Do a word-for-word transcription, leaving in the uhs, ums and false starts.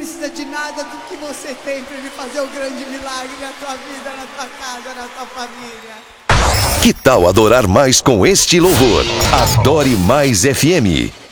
precisa de nada do que você tem para ele fazer o grande milagre na tua vida, na tua casa, na tua família. Que tal adorar mais com este louvor? Adore Mais F M.